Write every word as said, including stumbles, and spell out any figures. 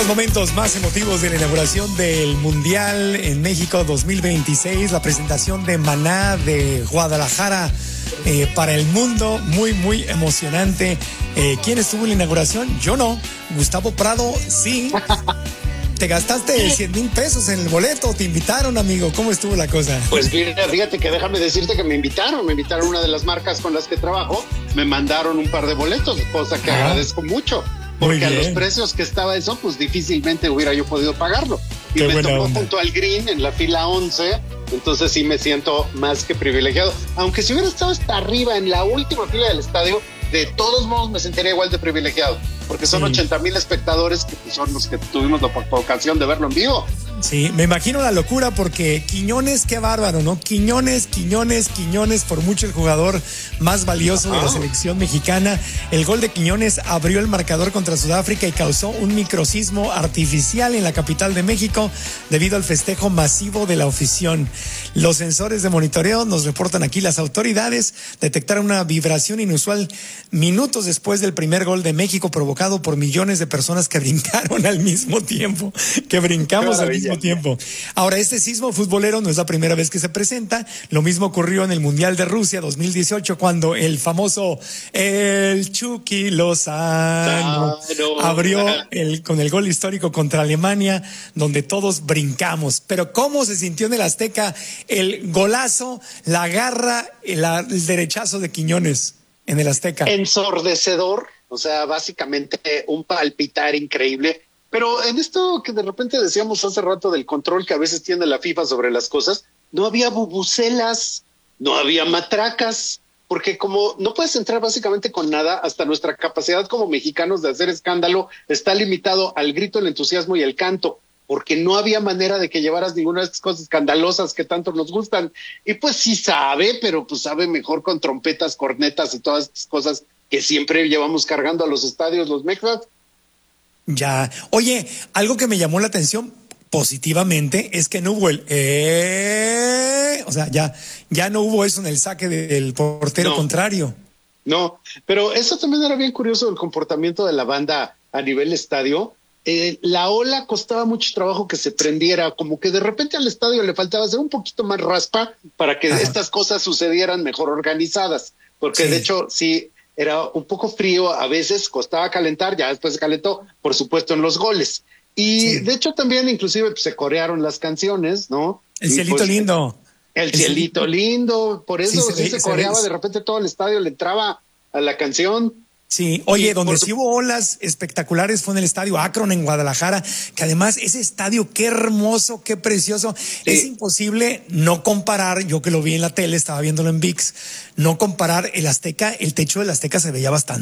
los momentos más emotivos de la inauguración del Mundial en México dos mil veintiséis, la presentación de Maná de Guadalajara eh, para el mundo, muy, muy emocionante. Eh, ¿Quién estuvo en la inauguración? Yo no. Gustavo Prado, sí. ¿Te gastaste cien mil pesos en el boleto? ¿Te invitaron, amigo? ¿Cómo estuvo la cosa? Pues mira, fíjate que déjame decirte que me invitaron, me invitaron una de las marcas con las que trabajo, me mandaron un par de boletos, cosa que ah, agradezco mucho, porque a los precios que estaba eso, pues difícilmente hubiera yo podido pagarlo. Y Qué me tocó onda. junto al Green en la fila once, entonces sí me siento más que privilegiado. Aunque si hubiera estado hasta arriba en la última fila del estadio, de todos modos me sentiría igual de privilegiado, porque son sí. ochenta mil espectadores que son los que tuvimos la ocasión de verlo en vivo. Sí, me imagino la locura porque Quiñones, qué bárbaro, ¿no? Quiñones, Quiñones, Quiñones, por mucho el jugador más valioso Ajá. de la selección mexicana. El gol de Quiñones abrió el marcador contra Sudáfrica y causó un microsismo artificial en la capital de México debido al festejo masivo de la afición. Los sensores de monitoreo, nos reportan aquí las autoridades, detectaron una vibración inusual minutos después del primer gol de México provocado por millones de personas que brincaron al mismo tiempo, que brincamos al mismo tiempo. Ahora, este sismo futbolero no es la primera vez que se presenta. Lo mismo ocurrió en el Mundial de Rusia dos mil dieciocho, cuando el famoso el Chucky Lozano claro. abrió el, con el gol histórico contra Alemania, donde todos brincamos. Pero ¿cómo se sintió en el Azteca el golazo, la garra, el, el derechazo de Quiñones en el Azteca? Ensordecedor, o sea, básicamente un palpitar increíble. Pero en esto que de repente decíamos hace rato del control que a veces tiene la FIFA sobre las cosas, no había bubucelas, no había matracas, porque como no puedes entrar básicamente con nada, hasta nuestra capacidad como mexicanos de hacer escándalo está limitado al grito, el entusiasmo y el canto, porque no había manera de que llevaras ninguna de estas cosas escandalosas que tanto nos gustan. Y pues sí sabe, pero pues sabe mejor con trompetas, cornetas y todas estas cosas que siempre llevamos cargando a los estadios los mexas. Ya. Oye, algo que me llamó la atención positivamente es que no hubo el eh, o sea, ya, ya no hubo eso en el saque del portero no, contrario. No, pero eso también era bien curioso, el comportamiento de la banda a nivel estadio. Eh, la ola costaba mucho trabajo que se prendiera, como que de repente al estadio le faltaba hacer un poquito más raspa para que Ajá. estas cosas sucedieran mejor organizadas, porque sí. de hecho sí era un poco frío, a veces costaba calentar, ya después se calentó, por supuesto, en los goles. Y sí. de hecho también inclusive pues, se corearon las canciones, ¿no? El y, cielito pues, lindo. El, el cielito, cielito lindo, por eso sí, se, sí se, se coreaba, se de repente todo el estadio le entraba a la canción. Sí, oye, y donde por... sí hubo olas espectaculares fue en el estadio Akron en Guadalajara, que además ese estadio, qué hermoso, qué precioso. Sí. Es imposible no comparar, yo que lo vi en la tele, estaba viéndolo en V I X, no comparar el Azteca, el techo del Azteca se veía bastante